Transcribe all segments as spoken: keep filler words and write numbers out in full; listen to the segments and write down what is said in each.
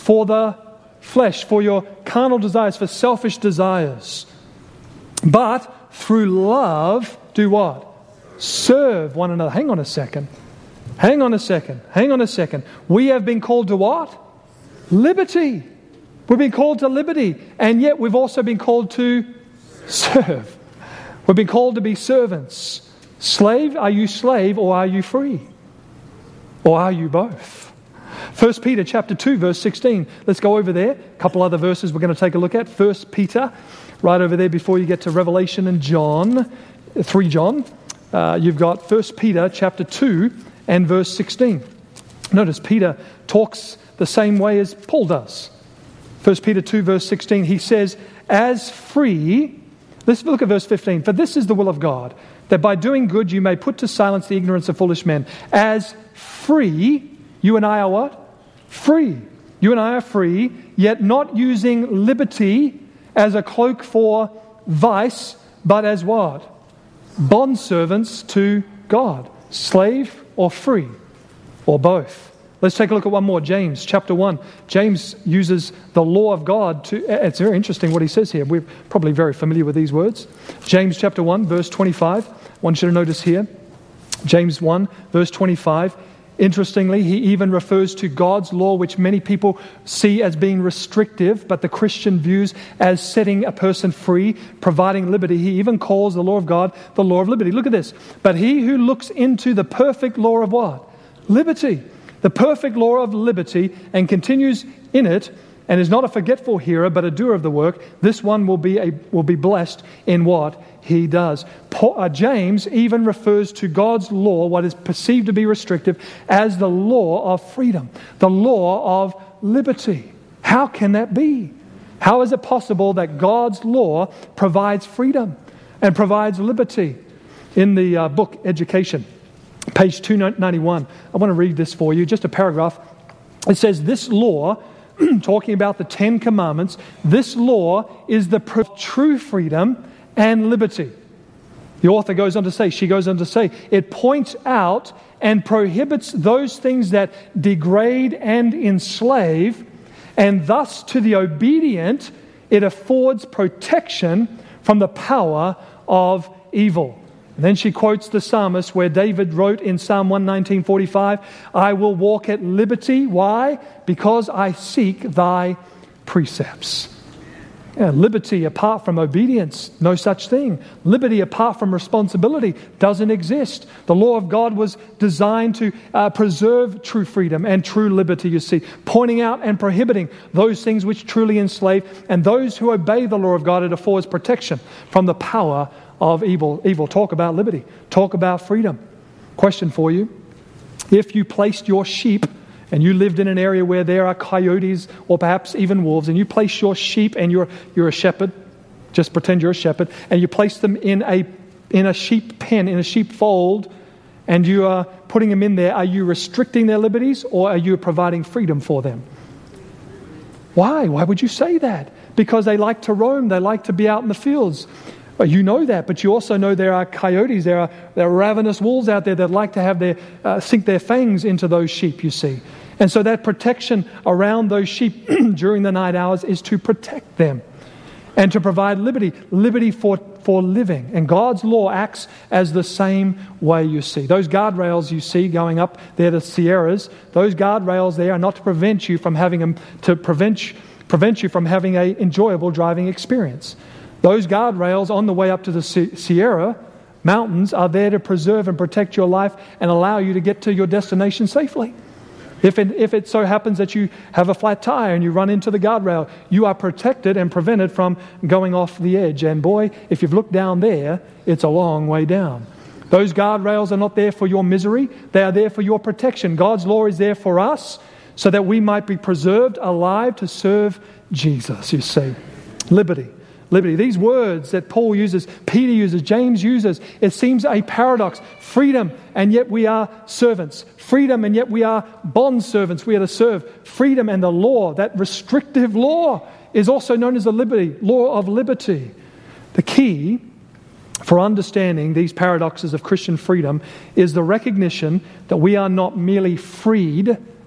for the flesh, for your carnal desires, for selfish desires. But through love, do what? Serve one another. Hang on a second. Hang on a second. Hang on a second. We have been called to what? Liberty. We've been called to liberty. And yet we've also been called to serve. We've been called to be servants. Slave, are you slave or are you free? Or are you both? First Peter chapter two, verse sixteen. Let's go over there. A couple other verses we're going to take a look at. First Peter, right over there before you get to Revelation and John, three John. Uh, you've got First Peter chapter two and verse sixteen. Notice Peter talks the same way as Paul does. First Peter two, verse sixteen. He says, as free, let's look at verse fifteen. For this is the will of God, that by doing good you may put to silence the ignorance of foolish men. As free, you and I are what? Free. You and I are free, yet not using liberty as a cloak for vice, but as what? Bondservants to God. Slave or free, or both. Let's take a look at one more. James chapter one. James uses the law of God to... It's very interesting what he says here. We're probably very familiar with these words. James chapter one, verse twenty-five. I want you to notice here. James one, verse twenty-five. Interestingly, he even refers to God's law, which many people see as being restrictive, but the Christian views as setting a person free, providing liberty. He even calls the law of God the law of liberty. Look at this. But he who looks into the perfect law of what? Liberty. The perfect law of liberty, and continues in it, and is not a forgetful hearer, but a doer of the work, this one will be a will be blessed in what he does. Paul, uh, James even refers to God's law, what is perceived to be restrictive, as the law of freedom, the law of liberty. How can that be? How is it possible that God's law provides freedom and provides liberty? In the uh, book Education, page two ninety-one, I want to read this for you, just a paragraph. It says, this law, talking about the Ten Commandments, this law is the proof of true freedom and liberty. The author goes on to say, she goes on to say, it points out and prohibits those things that degrade and enslave, and thus to the obedient it affords protection from the power of evil. And then she quotes the psalmist where David wrote in Psalm one nineteen forty-five, I will walk at liberty. Why? Because I seek thy precepts. Yeah, liberty apart from obedience, no such thing. Liberty apart from responsibility doesn't exist. The law of God was designed to uh, preserve true freedom and true liberty, you see, pointing out and prohibiting those things which truly enslave, and those who obey the law of God, it affords protection from the power of evil. Evil. Talk about liberty. Talk about freedom. Question for you. If you placed your sheep and you lived in an area where there are coyotes or perhaps even wolves, and you place your sheep, and you're you're a shepherd, just pretend you're a shepherd, and you place them in a in a sheep pen, in a sheep fold, and you are putting them in there, are you restricting their liberties or are you providing freedom for them? Why? Why would you say that? Because they like to roam, they like to be out in the fields. You know that, but you also know there are coyotes, there are, there are ravenous wolves out there that like to have their uh, sink their fangs into those sheep, you see. And so that protection around those sheep during the night hours is to protect them and to provide liberty, liberty for, for living. And God's law acts as the same way, you see. Those guardrails you see going up there, the Sierras, those guardrails there are not to prevent you from having them, to prevent, prevent you from having an enjoyable driving experience. Those guardrails on the way up to the Sierra Mountains are there to preserve and protect your life and allow you to get to your destination safely. If it, if it so happens that you have a flat tire and you run into the guardrail, you are protected and prevented from going off the edge. And boy, if you've looked down there, it's a long way down. Those guardrails are not there for your misery. They are there for your protection. God's law is there for us so that we might be preserved alive to serve Jesus, you see. Liberty. Liberty. These words that Paul uses, Peter uses, James uses, it seems a paradox. Freedom, and yet we are servants. Freedom, and yet we are bond servants. We are to serve. Freedom and the law, that restrictive law, is also known as the liberty, law of liberty. The key for understanding these paradoxes of Christian freedom is the recognition that we are not merely freed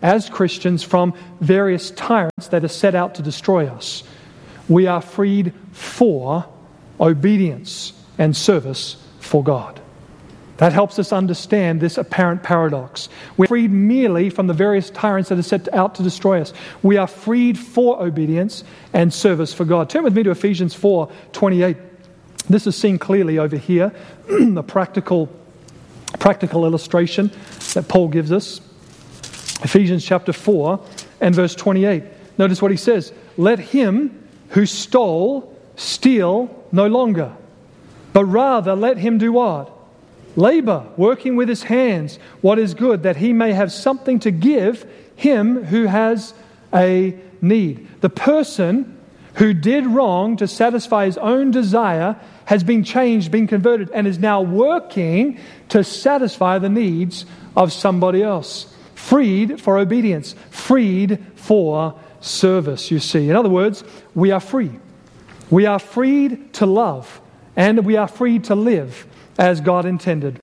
as Christians from various tyrants that are set out to destroy us. We are freed for obedience and service for God. That helps us understand this apparent paradox. We're freed merely from the various tyrants that are set out to destroy us. We are freed for obedience and service for God. Turn with me to Ephesians four twenty-eight. This is seen clearly over here, the practical, practical illustration that Paul gives us. Ephesians chapter four and verse twenty-eight. Notice what he says. Let him who stole steal no longer, but rather let him do what? Labor, working with his hands, what is good, that he may have something to give him who has a need. The person who did wrong to satisfy his own desire has been changed, been converted, and is now working to satisfy the needs of somebody else. Freed for obedience, freed for service, you see. In other words, we are free. We are freed to love, and we are free to live as God intended.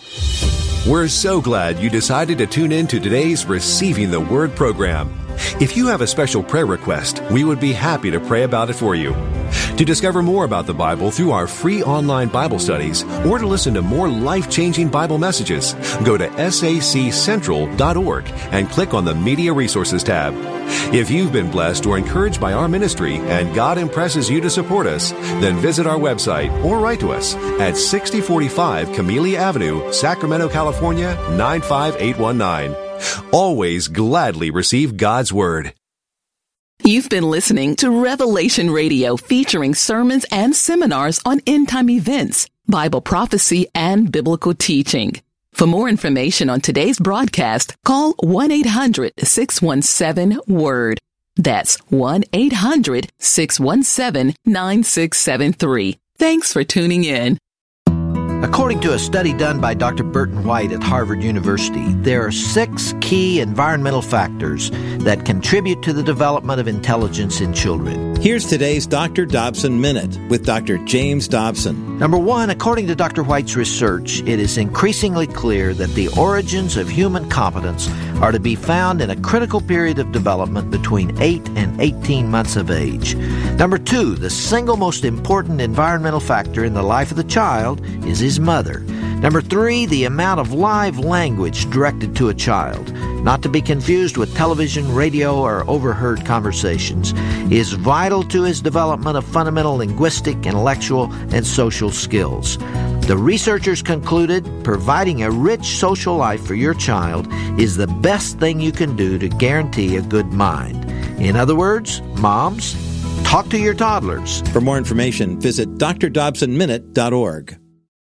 We're so glad you decided to tune in to today's Receiving the Word program. If you have a special prayer request, we would be happy to pray about it for you. To discover more about the Bible through our free online Bible studies, or to listen to more life-changing Bible messages, go to S A C central dot org and click on the Media Resources tab. If you've been blessed or encouraged by our ministry and God impresses you to support us, then visit our website or write to us at sixty forty-five Camellia Avenue, Sacramento, California, nine five eight one nine. Always gladly receive God's Word. You've been listening to Revelation Radio, featuring sermons and seminars on end-time events, Bible prophecy, and biblical teaching. For more information on today's broadcast, call one eight hundred six one seven WORD. That's one eight hundred six one seven nine six seven three. Thanks for tuning in. According to a study done by Doctor Burton White at Harvard University, there are six key environmental factors that contribute to the development of intelligence in children. Here's today's Doctor Dobson Minute with Doctor James Dobson. Number one, according to Doctor White's research, it is increasingly clear that the origins of human competence are to be found in a critical period of development between eight and eighteen months of age. Number two, the single most important environmental factor in the life of the child is his mother. Number three, the amount of live language directed to a child, not to be confused with television, radio, or overheard conversations, is vital to his development of fundamental linguistic, intellectual, and social skills. The researchers concluded providing a rich social life for your child is the best thing you can do to guarantee a good mind. In other words, moms, talk to your toddlers. For more information, visit d r dobson minute dot org.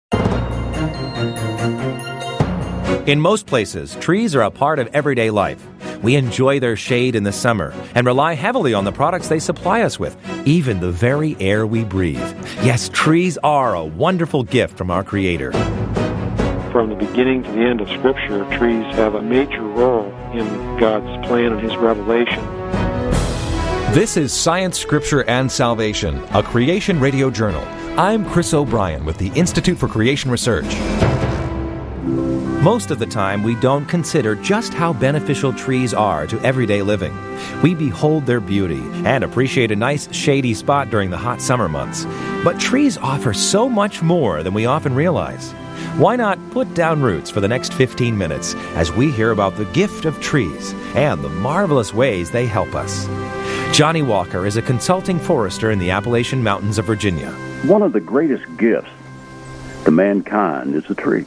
In most places, trees are a part of everyday life. We enjoy their shade in the summer and rely heavily on the products they supply us with, even the very air we breathe. Yes, trees are a wonderful gift from our Creator. From the beginning to the end of Scripture, trees have a major role in God's plan and His revelation. This is Science, Scripture, and Salvation, a Creation Radio Journal. I'm Chris O'Brien with the Institute for Creation Research. Most of the time, we don't consider just how beneficial trees are to everyday living. We behold their beauty and appreciate a nice shady spot during the hot summer months. But trees offer so much more than we often realize. Why not put down roots for the next fifteen minutes as we hear about the gift of trees and the marvelous ways they help us? Johnny Walker is a consulting forester in the Appalachian Mountains of Virginia. One of the greatest gifts to mankind is a tree.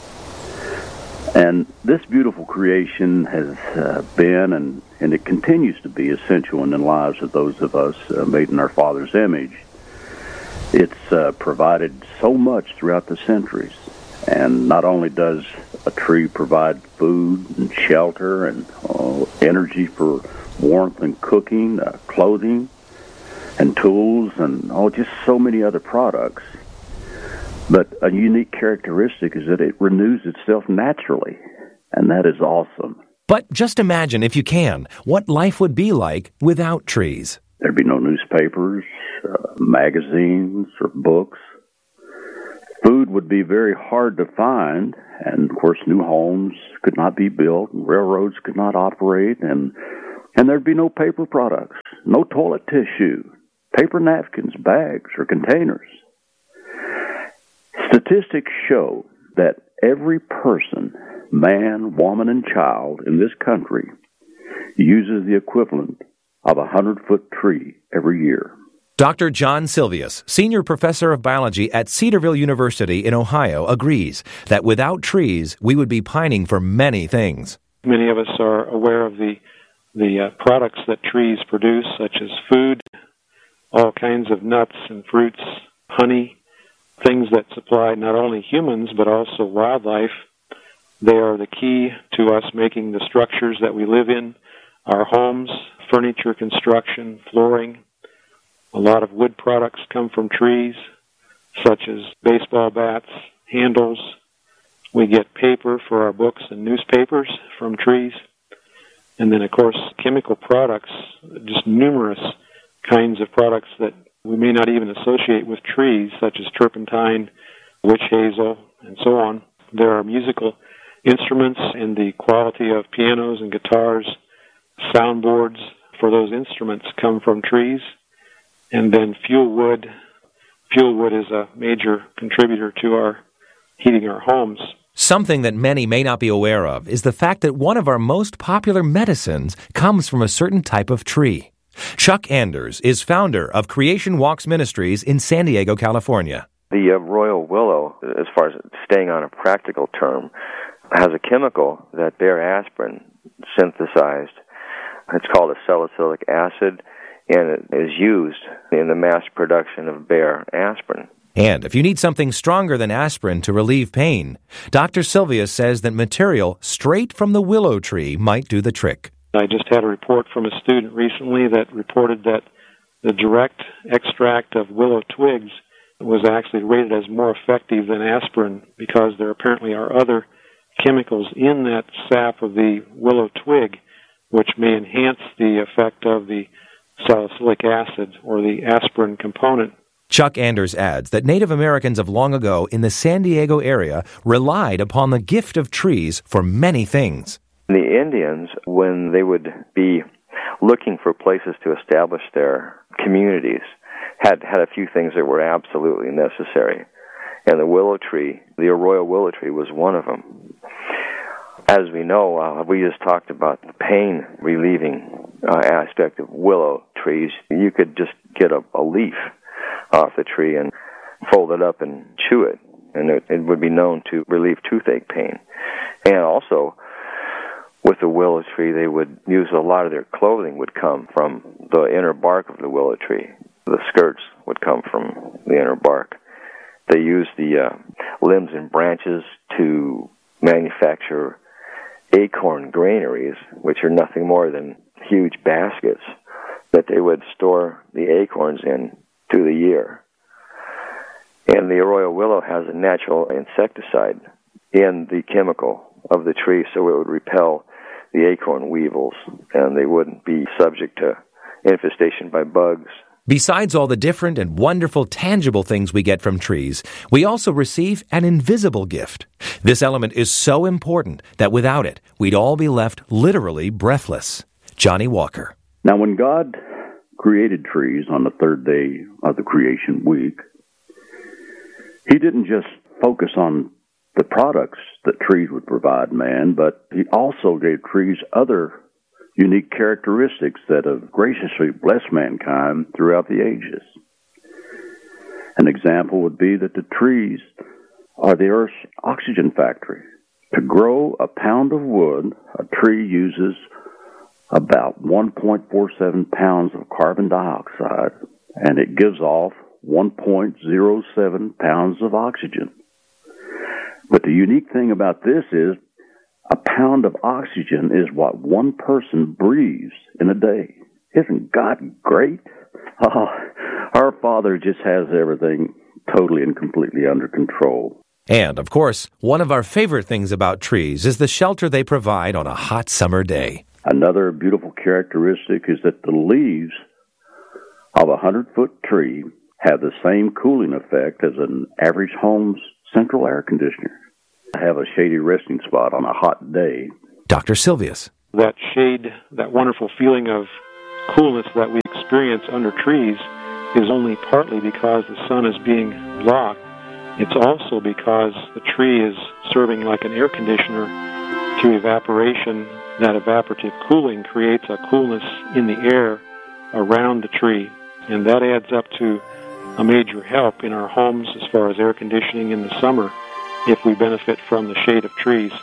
And this beautiful creation has uh, been, and, and it continues to be, essential in the lives of those of us uh, made in our Father's image. It's uh, provided so much throughout the centuries. And not only does a tree provide food and shelter and uh, energy for warmth and cooking, uh, clothing and tools, and oh, just so many other products. But a unique characteristic is that it renews itself naturally, and that is awesome. But just imagine, if you can, what life would be like without trees. There'd be no newspapers, uh, magazines, or books. Food would be very hard to find, and of course new homes could not be built, and railroads could not operate, and and there'd be no paper products, no toilet tissue, paper napkins, bags, or containers. Statistics show that every person, man, woman, and child in this country uses the equivalent of a hundred-foot tree every year. Doctor John Silvius, Senior Professor of Biology at Cedarville University in Ohio, agrees that without trees, we would be pining for many things. Many of us are aware of the the uh, products that trees produce, such as food, all kinds of nuts and fruits, honey, things that supply not only humans but also wildlife. They are the key to us making the structures that we live in, our homes, furniture construction, flooring. A lot of wood products come from trees, such as baseball bats, handles. We get paper for our books and newspapers from trees. And then, of course, chemical products, just numerous kinds of products that we may not even associate with trees, such as turpentine, witch hazel, and so on. There are musical instruments, and the quality of pianos and guitars, soundboards for those instruments come from trees. And then fuel wood. Fuel wood is a major contributor to our heating our homes. Something that many may not be aware of is the fact that one of our most popular medicines comes from a certain type of tree. Chuck Anders is founder of Creation Walks Ministries in San Diego, California. The uh, royal willow, as far as staying on a practical term, has a chemical that Bayer aspirin synthesized. It's called a salicylic acid, and it is used in the mass production of Bayer aspirin. And if you need something stronger than aspirin to relieve pain, Doctor Silvius says that material straight from the willow tree might do the trick. I just had a report from a student recently that reported that the direct extract of willow twigs was actually rated as more effective than aspirin because there apparently are other chemicals in that sap of the willow twig which may enhance the effect of the salicylic acid or the aspirin component. Chuck Anders adds that Native Americans of long ago in the San Diego area relied upon the gift of trees for many things. The Indians, when they would be looking for places to establish their communities, had, had a few things that were absolutely necessary. And the willow tree, the arroyo willow tree, was one of them. As we know, uh, we just talked about the pain-relieving uh, aspect of willow trees. You could just get a, a leaf off the tree and fold it up and chew it, and it, it would be known to relieve toothache pain. And also, with the willow tree, they would use a lot of their clothing would come from the inner bark of the willow tree. The skirts would come from the inner bark. They used the uh, limbs and branches to manufacture acorn granaries, which are nothing more than huge baskets that they would store the acorns in through the year. And the arroyo willow has a natural insecticide in the chemical of the tree, so it would repel the acorn weevils, and they wouldn't be subject to infestation by bugs. Besides all the different and wonderful tangible things we get from trees, we also receive an invisible gift. This element is so important that without it, we'd all be left literally breathless. Johnny Walker. Now, when God created trees on the third day of the creation week, He didn't just focus on the products that trees would provide man, but He also gave trees other unique characteristics that have graciously blessed mankind throughout the ages. An example would be that the trees are the Earth's oxygen factory. To grow a pound of wood, a tree uses about one point four seven pounds of carbon dioxide, and it gives off one point zero seven pounds of oxygen. But the unique thing about this is a pound of oxygen is what one person breathes in a day. Isn't God great? Oh, our Father just has everything totally and completely under control. And, of course, one of our favorite things about trees is the shelter they provide on a hot summer day. Another beautiful characteristic is that the leaves of a hundred-foot tree have the same cooling effect as an average home's central air conditioner. Have a shady resting spot on a hot day. Doctor Silvius. That shade, that wonderful feeling of coolness that we experience under trees is only partly because the sun is being blocked. It's also because the tree is serving like an air conditioner through evaporation. That evaporative cooling creates a coolness in the air around the tree, and that adds up to a major help in our homes as far as air conditioning in the summer if we benefit from the shade of trees.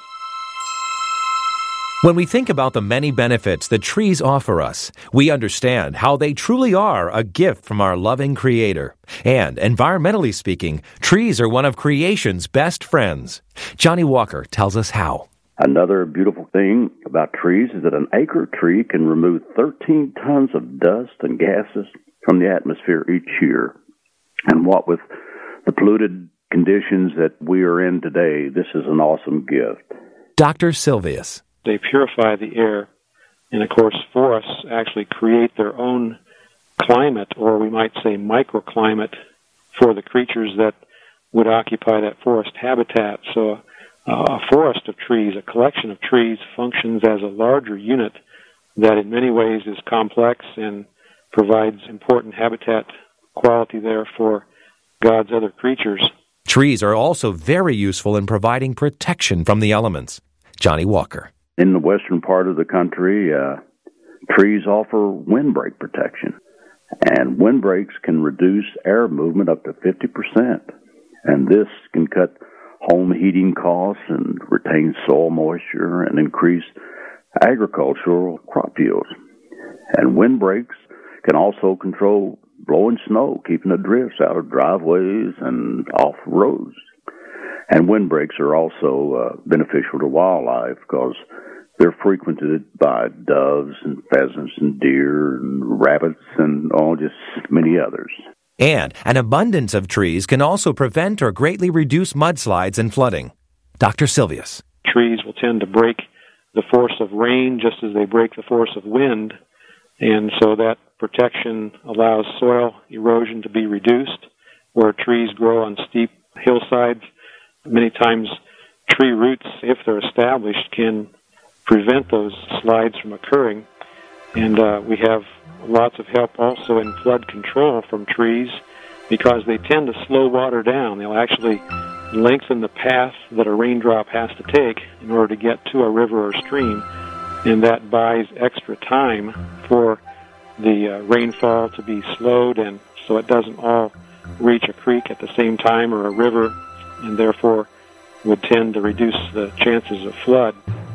When we think about the many benefits that trees offer us, we understand how they truly are a gift from our loving Creator. And, environmentally speaking, trees are one of creation's best friends. Johnny Walker tells us how. Another beautiful thing about trees is that an acre tree can remove thirteen tons of dust and gases from the atmosphere each year. And what with the polluted conditions that we are in today, this is an awesome gift. Doctor Silvius. They purify the air, and of course forests actually create their own climate, or we might say microclimate, for the creatures that would occupy that forest habitat. So uh, a forest of trees, a collection of trees, functions as a larger unit that in many ways is complex and provides important habitat quality there for God's other creatures. Trees are also very useful in providing protection from the elements. Johnny Walker. In the western part of the country, uh, trees offer windbreak protection. And windbreaks can reduce air movement up to fifty percent. And this can cut home heating costs and retain soil moisture and increase agricultural crop yields. And windbreaks can also control blowing snow, keeping the drifts out of driveways and off roads. And windbreaks are also uh, beneficial to wildlife because they're frequented by doves and pheasants and deer and rabbits and all just many others. And an abundance of trees can also prevent or greatly reduce mudslides and flooding. Doctor Silvius. Trees will tend to break the force of rain just as they break the force of wind, and so that protection allows soil erosion to be reduced. Where trees grow on steep hillsides, many times tree roots, if they're established, can prevent those slides from occurring. And uh, we have lots of help also in flood control from trees because they tend to slow water down. They'll actually lengthen the path that a raindrop has to take in order to get to a river or stream, and that buys extra time for the uh, rainfall to be slowed, and so it doesn't all reach a creek at the same time or a river, and therefore would tend to reduce the chances of flood.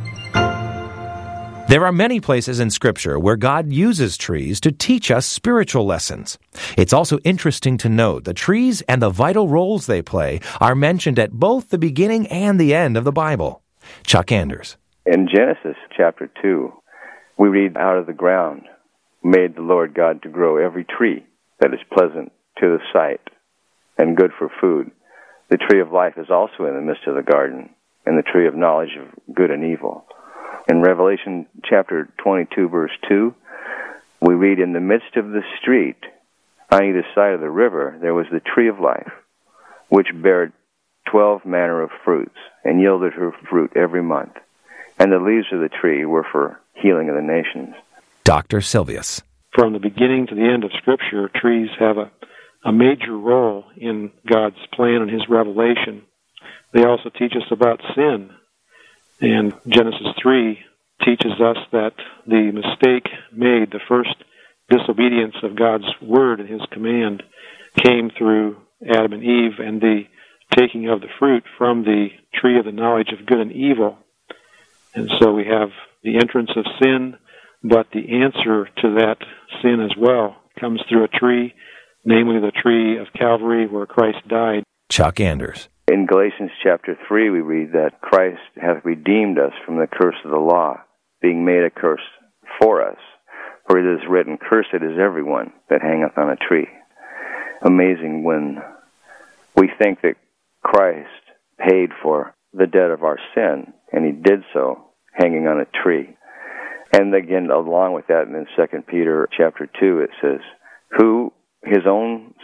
There are many places in Scripture where God uses trees to teach us spiritual lessons. It's also interesting to note that trees and the vital roles they play are mentioned at both the beginning and the end of the Bible. Chuck Anders. In Genesis chapter two, we read, "Out of the ground made the Lord God to grow every tree that is pleasant to the sight and good for food. The tree of life is also in the midst of the garden, and the tree of knowledge of good and evil." In Revelation chapter twenty-two, verse two, we read, "In the midst of the street, on either side of the river, there was the tree of life, which bare twelve manner of fruits, and yielded her fruit every month. And the leaves of the tree were for healing of the nations." Doctor Silvius. From the beginning to the end of Scripture, trees have a, a major role in God's plan and His revelation. They also teach us about sin. And Genesis three teaches us that the mistake made, the first disobedience of God's word and His command, came through Adam and Eve and the taking of the fruit from the tree of the knowledge of good and evil. And so we have the entrance of sin, but the answer to that sin as well comes through a tree, namely the tree of Calvary where Christ died. Chuck Anders. In Galatians chapter three, we read that Christ hath redeemed us from the curse of the law, being made a curse for us. For it is written, "Cursed is everyone that hangeth on a tree." Amazing when we think that Christ paid for the debt of our sin, and He did so hanging on a tree. And again, along with that, in Second Peter chapter two, it says, "Who His own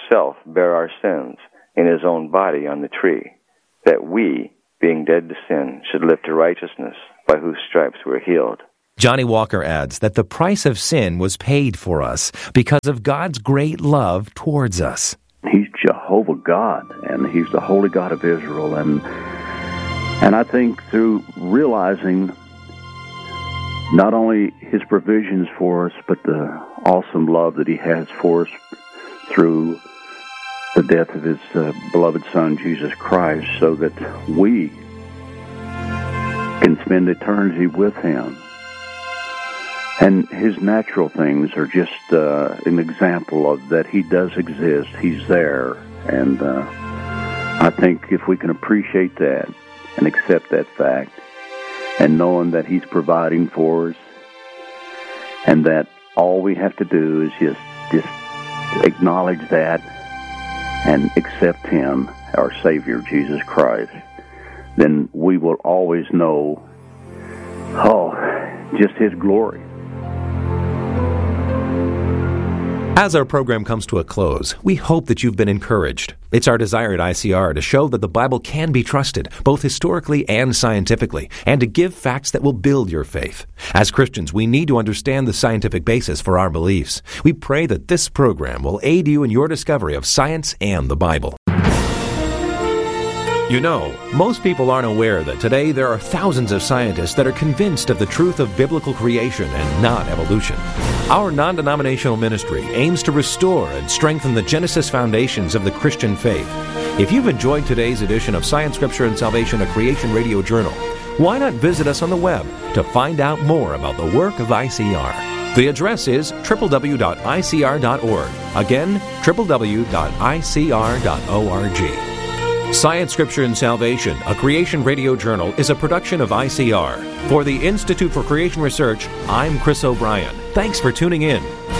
himself bare our sins in his own body on the tree, that we, being dead to sin, should live to righteousness, by whose stripes we're healed. Johnny Walker adds that the price of sin was paid for us because of God's great love towards us. He's Jehovah God, and He's the Holy God of Israel. And and I think through realizing not only His provisions for us, but the awesome love that He has for us through the death of His uh, beloved Son, Jesus Christ, so that we can spend eternity with Him. And His natural things are just uh, an example of that He does exist. He's there. And uh, I think if we can appreciate that and accept that fact, and knowing that He's providing for us, and that all we have to do is just, just acknowledge that and accept Him, our Savior, Jesus Christ, then we will always know, oh, just His glory. As our program comes to a close, we hope that you've been encouraged. It's our desire at I C R to show that the Bible can be trusted, both historically and scientifically, and to give facts that will build your faith. As Christians, we need to understand the scientific basis for our beliefs. We pray that this program will aid you in your discovery of science and the Bible. You know, most people aren't aware that today there are thousands of scientists that are convinced of the truth of biblical creation and not evolution. Our non-denominational ministry aims to restore and strengthen the Genesis foundations of the Christian faith. If you've enjoyed today's edition of Science, Scripture, and Salvation, a Creation Radio Journal, why not visit us on the web to find out more about the work of I C R? The address is w w w dot i c r dot org. Again, w w w dot i c r dot org. Science, Scripture, and Salvation, a Creation Radio Journal, is a production of I C R. For the Institute for Creation Research, I'm Chris O'Brien. Thanks for tuning in.